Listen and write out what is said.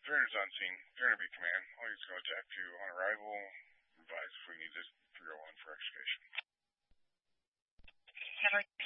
Trader's on scene. Trader B command. Always contact you on arrival. Advise if we need this 301 for execution.